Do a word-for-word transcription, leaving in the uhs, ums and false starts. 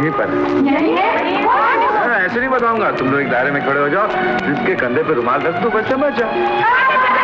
यहीं पर है। ऐसे नहीं बताऊंगा, तुम लोग एक दायरे में खड़े हो जाओ, जिसके कंधे पे रुमाल रख दो बस समझ जाओ।